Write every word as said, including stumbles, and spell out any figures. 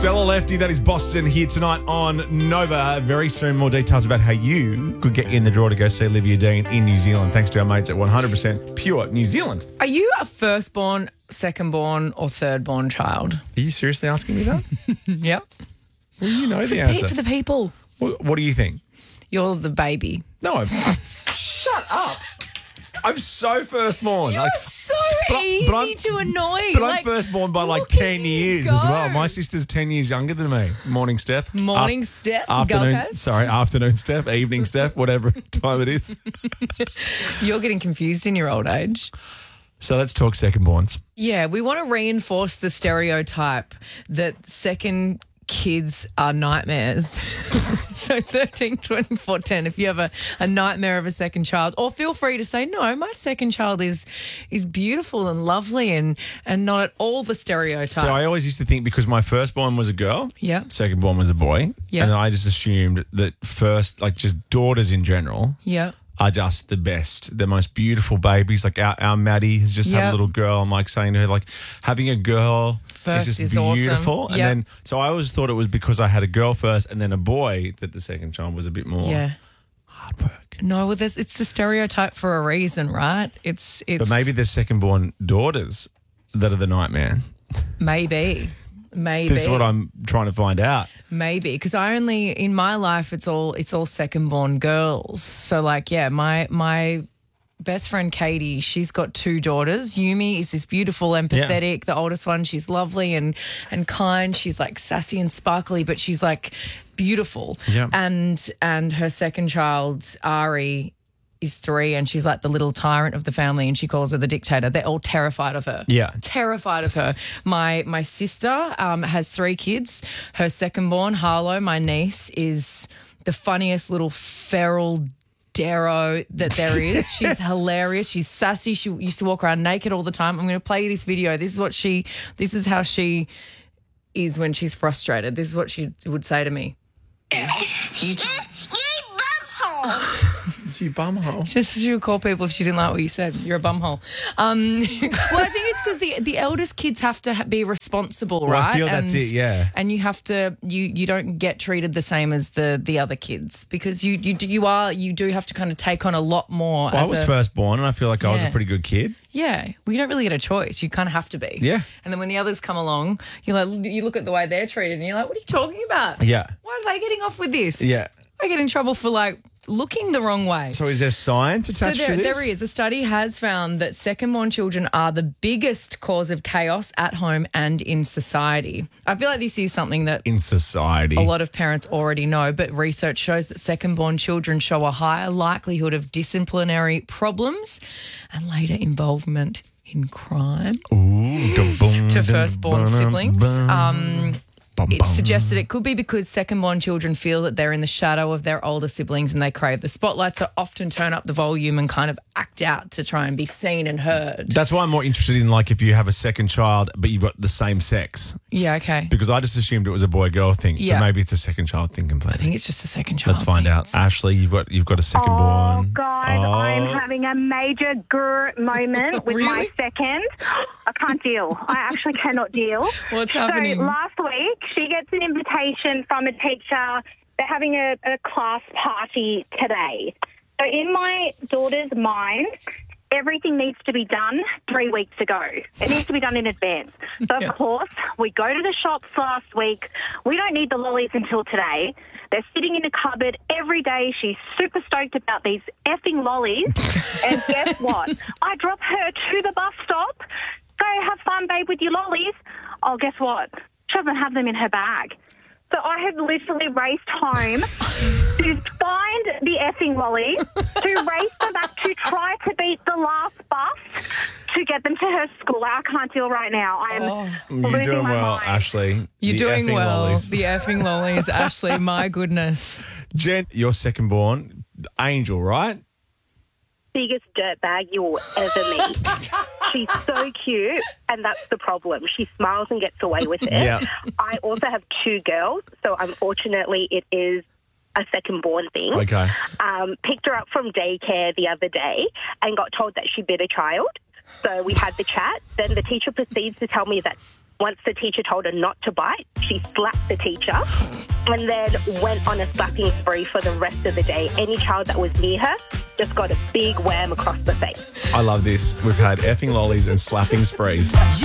Stella Lefty, that is Boston, here tonight on Nova. Very soon, more details about how you could get in the draw to go see Olivia Dean in New Zealand, thanks to our mates at one hundred percent Pure New Zealand. Are you a firstborn, secondborn, or thirdborn child? Are you seriously asking me that? Yep. Well, you know For the the, answer. pe- for the people. What, what do you think? You're the baby. No, I'm... Shut up. I'm so firstborn. You're Like, so but I- easy but I'm- to annoy. But like, I'm firstborn by like look at ten you years go. as well. My sister's ten years younger than me. Morning, Steph. Morning, Af- Steph. Afternoon, Gold Coast. sorry, afternoon, Steph. Evening, Steph. Whatever time it is. You're getting confused in your old age. So let's talk secondborns. Yeah, we want to reinforce the stereotype that second kids are nightmares. So thirteen, twenty-four, ten, if you have a, a nightmare of a second child, or feel free to say, no, my second child is is beautiful and lovely and, and not at all the stereotype. So I always used to think because my firstborn was a girl, Yeah. secondborn was a boy, Yeah. and I just assumed that first, like just daughters in general, yeah. are just the best, the most beautiful babies. Like our, our Maddie has just had Yep. a little girl. I'm like saying to her, like having a girl First is just is awesome. beautiful. And Yep. then, so I always thought it was because I had a girl first and then a boy that the second child was a bit more Yeah. hard work. No, well, there's, it's the stereotype for a reason, right? It's it's But maybe there's second-born daughters that are the nightmare. maybe. Maybe. This is what I'm trying to find out. Maybe, because I only in my life it's all it's all second born girls. So like yeah, my my best friend Katie, she's got two daughters. Yumi is this beautiful, empathetic, the oldest one. She's lovely and and kind. She's like sassy and sparkly, but she's like beautiful. Yeah. And and her second child, Ari, is three, and she's like the little tyrant of the family, and she calls her the dictator. They're all terrified of her. Yeah. Terrified of her. My my sister um, has three kids. Her second born, Harlow, my niece, is the funniest little feral Darrow that there is. She's hilarious. She's sassy. She used to walk around naked all the time. I'm going to play you this video. This is what she, this is how she is when she's frustrated. This is what she would say to me. You bumhole. Just she would call people if she didn't like what you said. You're a bumhole. Um, well, I think it's because the the eldest kids have to ha- be responsible, Well, right? I feel that's and, it, yeah. And you have to you you don't get treated the same as the the other kids because you you do- you are you do have to kind of take on a lot more. Well, I as was a, firstborn and I feel like I was a Yeah. pretty good kid. Yeah, well, you don't really get a choice. You kind of have to be. Yeah. And then when the others come along, you like you look at the way they're treated, and you're like, what are you talking about? Yeah. Why are they getting off with this? Yeah. I get in trouble for like looking the wrong way. So is there science So attached there, to this? there is. A study has found that second-born children are the biggest cause of chaos at home and in society. I feel like this is something that In society. a lot of parents already know, but research shows that second-born children show a higher likelihood of disciplinary problems and later involvement in crime Ooh, da-boom, to first-born da-bum, siblings. bum, Um, bum, It bum. suggests that it could be because second-born children feel that they're in the shadow of their older siblings and they crave the spotlight, so often turn up the volume and kind of act out to try and be seen and heard. That's why I'm more interested in like if you have a second child but you've got the same sex. Yeah, okay. Because I just assumed it was a boy-girl thing. Yeah. But maybe it's a second child thing I completely. think it's just a second child. Let's find thing. out. Ashley, you've got you've got a second Oh, born. God, Oh. I'm having a major grr moment with my Really? second. I can't deal. I actually cannot deal. What's so happening? last week, she gets an invitation from a teacher. They're having a, a class party today. So in my daughter's mind, everything needs to be done three weeks ago. It needs to be done in advance. So, of Yeah. course, we go to the shops last week. We don't need the lollies until today. They're sitting in a cupboard every day. She's super stoked about these effing lollies. And guess what? I drop her to the bus stop. Go have fun, babe, with your lollies. Oh, guess what? She doesn't have them in her bag. So I have literally raced home to find the effing lollies, to race them back to try to beat the last bus to get them to her school. I can't deal right now. I'm Oh. You're losing doing my well, mind. Ashley. You're The doing effing well. lollies. The effing lollies, Ashley. My goodness. Jen, your second born, Angel, right? Biggest dirtbag you'll ever meet. She's so cute, and that's the problem. She smiles and gets away with it. Yeah. I also have two girls, so unfortunately it is a second-born thing. Okay. Um, picked her up from daycare the other day and got told that she bit a child. So we had the chat. Then the teacher proceeds to tell me that once the teacher told her not to bite, she slapped the teacher and then went on a slapping spree for the rest of the day. Any child that was near her just got a big wham across the face. I love this. We've had effing lollies and slapping sprees.